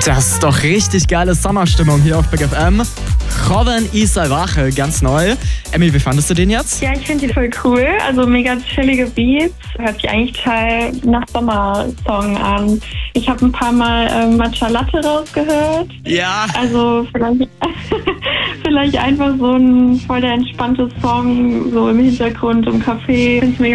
Das ist doch richtig geile Sommerstimmung hier auf Big FM. Joven y Salvaje, ganz neu. Emmy, wie fandest du den jetzt? Ja, ich finde die voll cool. Also mega chillige Beats. Hört sich eigentlich total nach Sommersong an. Ich habe ein paar Mal Matcha Latte rausgehört. Ja. Also vielleicht einfach so ein voll der entspannte Song, so im Hintergrund im Café. Finde ich mega